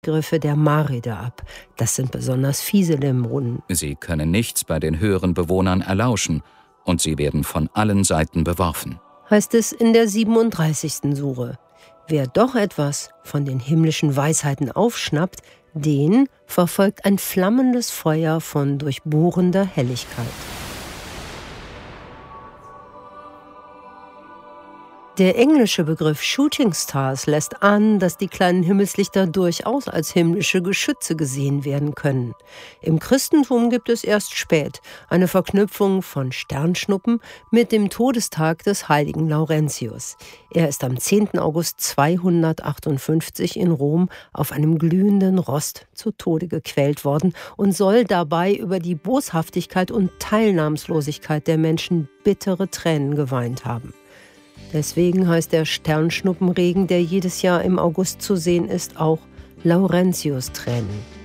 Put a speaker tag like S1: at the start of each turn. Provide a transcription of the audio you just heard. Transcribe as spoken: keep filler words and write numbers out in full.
S1: Griffe der Maride ab. Das sind besonders fiese Lemrunen.
S2: Sie können nichts bei den höheren Bewohnern erlauschen und sie werden von allen Seiten beworfen.
S1: Heißt es in der siebenunddreißigsten Sure. Wer doch etwas von den himmlischen Weisheiten aufschnappt, den verfolgt ein flammendes Feuer von durchbohrender Helligkeit. Der englische Begriff Shooting Stars lässt ahnen, dass die kleinen Himmelslichter durchaus als himmlische Geschütze gesehen werden können. Im Christentum gibt es erst spät eine Verknüpfung von Sternschnuppen mit dem Todestag des heiligen Laurentius. Er ist am zehnten August zweihundertachtundfünfzig in Rom auf einem glühenden Rost zu Tode gequält worden und soll dabei über die Boshaftigkeit und Teilnahmslosigkeit der Menschen bittere Tränen geweint haben. Deswegen heißt der Sternschnuppenregen, der jedes Jahr im August zu sehen ist, auch Laurentius-Tränen.